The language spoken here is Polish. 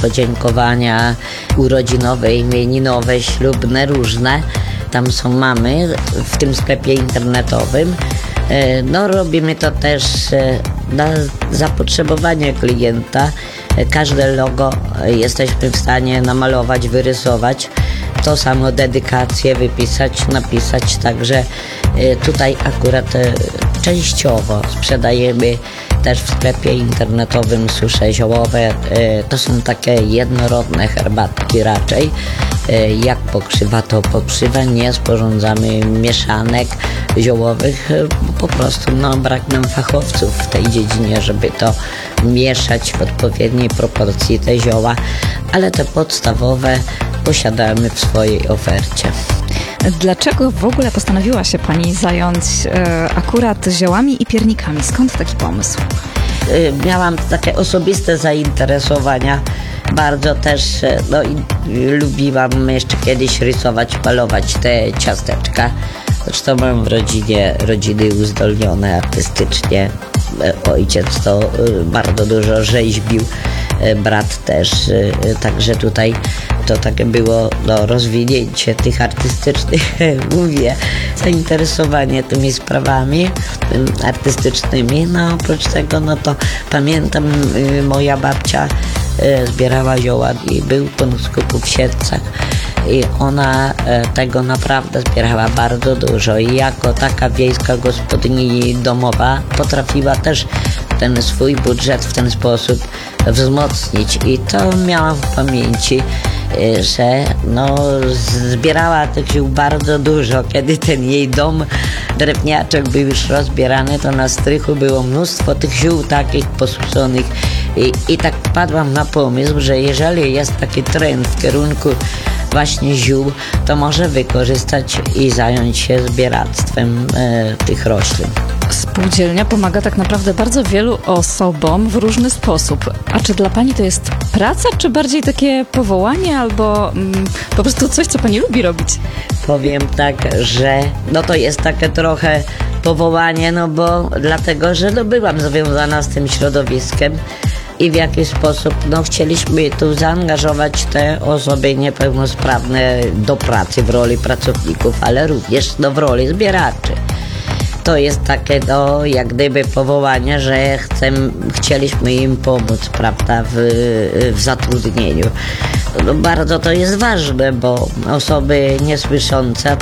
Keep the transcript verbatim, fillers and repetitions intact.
podziękowania urodzinowe, imieninowe, ślubne, różne. Tam są mamy w tym sklepie internetowym. No robimy to też na zapotrzebowanie klienta. Każde logo jesteśmy w stanie namalować, wyrysować. To samo dedykację wypisać, napisać. Także tutaj akurat częściowo sprzedajemy też w sklepie internetowym susze ziołowe. To są takie jednorodne herbatki raczej. Jak pokrzywa, to pokrzywa. Nie sporządzamy mieszanek ziołowych. Po prostu no, brak nam fachowców w tej dziedzinie, żeby to mieszać w odpowiedniej proporcji te zioła. Ale te podstawowe posiadamy w swojej ofercie. Dlaczego w ogóle postanowiła się Pani zająć e, akurat ziołami i piernikami? Skąd taki pomysł? Miałam takie osobiste zainteresowania. Bardzo też no, i lubiłam jeszcze kiedyś rysować, malować te ciasteczka. Zresztą mam w rodzinie rodziny uzdolnione artystycznie. Ojciec to bardzo dużo rzeźbił, brat też, także tutaj to takie było no, rozwinięcie tych artystycznych, mówię, zainteresowanie tymi sprawami artystycznymi. No oprócz tego, no to pamiętam, moja babcia zbierała zioła i był punkt skupu w Siedlcach. I ona tego naprawdę zbierała bardzo dużo i jako taka wiejska gospodyni domowa potrafiła też ten swój budżet w ten sposób wzmocnić i to miałam w pamięci, że no, zbierała tych ziół bardzo dużo. Kiedy ten jej dom drewniaczek był już rozbierany, to na strychu było mnóstwo tych ziół takich posuszonych i, i tak wpadłam na pomysł, że jeżeli jest taki trend w kierunku właśnie ziół, to może wykorzystać i zająć się zbieractwem e, tych roślin. Spółdzielnia pomaga tak naprawdę bardzo wielu osobom w różny sposób. A czy dla Pani to jest praca, czy bardziej takie powołanie albo mm, po prostu coś, co Pani lubi robić? Powiem tak, że no to jest takie trochę powołanie, no bo dlatego, że no byłam związana z tym środowiskiem i w jakiś sposób no, chcieliśmy tu zaangażować te osoby niepełnosprawne do pracy w roli pracowników, ale również no, w roli zbieraczy. To jest takie no, jak gdyby powołanie, że chcę, chcieliśmy im pomóc, prawda, w, w zatrudnieniu. No, bardzo to jest ważne, bo osoby niesłyszące